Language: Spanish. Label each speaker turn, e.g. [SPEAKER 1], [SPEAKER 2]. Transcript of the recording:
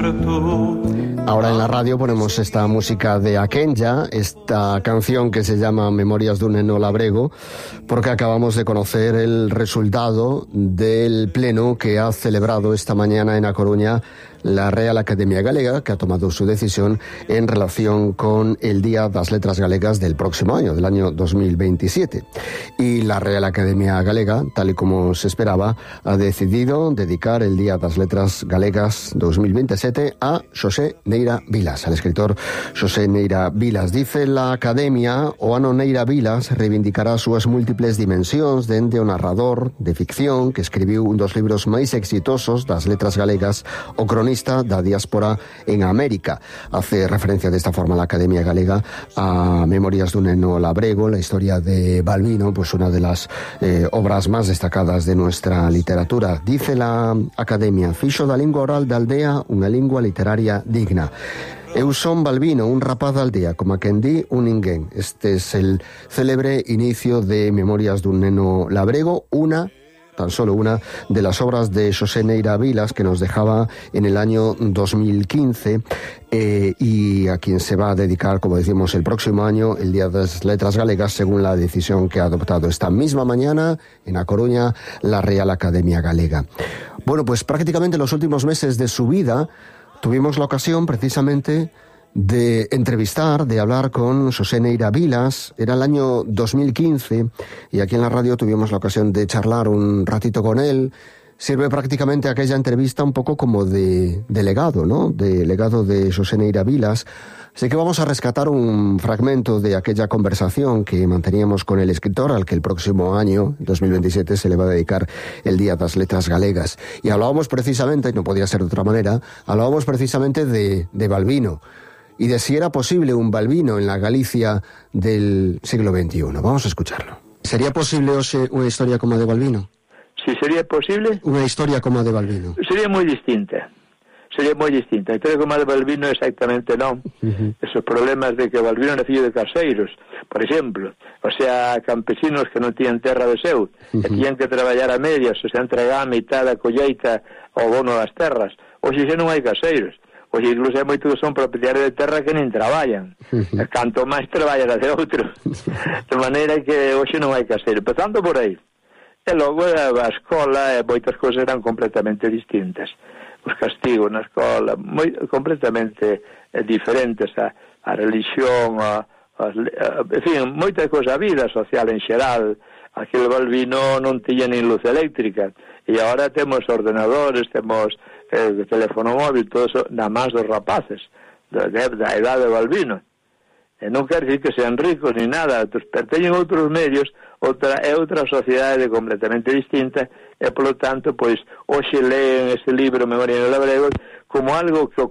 [SPEAKER 1] muerto.
[SPEAKER 2] Ahora en la radio ponemos esta música de Akenya, esta canción que se llama Memorias dun neno labrego, porque acabamos de conocer el resultado del pleno que ha celebrado esta mañana en A Coruña la Real Academia Galega, que ha tomado su decisión en relación con el Día das Letras Galegas del próximo año, del año 2027. Y la Real Academia Galega, tal y como se esperaba, ha decidido dedicar el Día das Letras Galegas 2027 a Xosé Neira Vilas, al escritor Xosé Neira Vilas. Dice la Academia, o ano Neira Vilas reivindicará súas múltiples dimensións dende o narrador de ficción que escribiu un dos libros máis exitosos das letras galegas, o cronista da diáspora en América. Hace referencia de esta forma la Academia Galega a Memorias dun neno labrego, la historia de Balbino, pues una de las obras más destacadas de nuestra literatura. Dice la Academia: fixo da lingua oral da aldea unha lingua literaria digna. Eu son Balbino, un rapaz da aldea, como a quen di un ninguén. Este es el célebre inicio de Memorias dun neno labrego, tan solo una de las obras de Xosé Neira Vilas, que nos dejaba en el año 2015 y a quien se va a dedicar, como decimos, el próximo año, el Día de las Letras Galegas, según la decisión que ha adoptado esta misma mañana en A Coruña la Real Academia Galega. Bueno, pues prácticamente los últimos meses de su vida tuvimos la ocasión precisamente de entrevistar, de hablar con Xosé Neira Vilas. Era el año 2015 y aquí en la radio tuvimos la ocasión de charlar un ratito con él. Sirve prácticamente aquella entrevista un poco como de legado, ¿no? De legado de Xosé Neira Vilas. Así que vamos a rescatar un fragmento de aquella conversación que manteníamos con el escritor, al que el próximo año, 2027, se le va a dedicar el Día das Letras Galegas. Y hablábamos precisamente, y no podía ser de otra manera, hablábamos precisamente de Balbino y de si era posible un Balbino en la Galicia del siglo XXI. Vamos a escucharlo. ¿Sería posible, Ose, una historia como a de Balbino?
[SPEAKER 3] Si sería posible?
[SPEAKER 2] Una historia como a de Balbino.
[SPEAKER 3] Sería moi distinta. Sería moi distinta. A historia como a de Balbino exactamente non. Esos problemas de que Balbino era fillo de caseiros, por exemplo. O sea, campesinos que non tiñan terra de seu, que tiñan que traballar a medias, o sea, entregar a mitad da colleita ao bono das terras. Hoxe xa non hai caseiros. Hoxe incluso hai moitos que son propietarios de terra que nin traballan. Canto máis traballan a de outro. De maneira que hoxe non hai caseiro. Empezando por aí. E logo a escola e moitas cousas eran completamente distintas. Os castigos na escola, completamente diferentes. A religión, en fin, moitas cousas. A vida social en xeral. Aquele Balbino non tiña nin luz eléctrica. E agora temos ordenadores, temos el teléfono móvil, todo eso, nada más dos rapaces da edad de Balbino. E non quer decir que sean ricos ni nada, perteñen outros medios, outra sociedade completamente distinta, e polo tanto, pois, hoxe leen ese libro Memorias dun neno labrego como algo que